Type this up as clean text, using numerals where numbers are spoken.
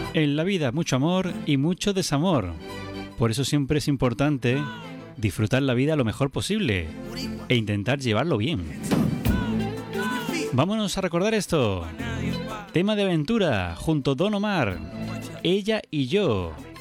En la vida mucho amor y mucho desamor. Por eso siempre es importante disfrutar la vida lo mejor posible e intentar llevarlo bien. Vámonos a recordar esto. Tema de aventura junto a Don Omar. Ella y yo.